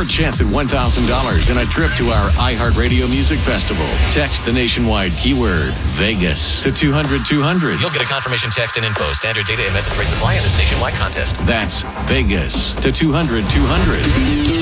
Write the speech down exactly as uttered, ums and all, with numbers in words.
your chance at one thousand dollars and a trip to our iHeartRadio Music Festival. Text the nationwide keyword Vegas to two hundred two hundred. You'll get a confirmation text and info. Standard data and message rates apply in this nationwide contest. That's Vegas to two hundred two hundred.